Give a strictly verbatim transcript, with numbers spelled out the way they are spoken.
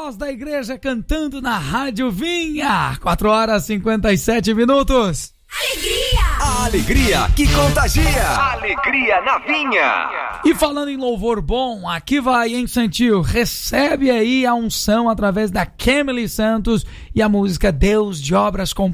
voz da igreja cantando na Rádio Vinha. quatro horas e cinquenta e sete minutos. Alegria! A alegria que contagia. Alegria na Vinha. E falando em louvor bom, aqui vai, hein, Santinho? Recebe aí a unção através da Kemily Santos e a música Deus de Obras Completas.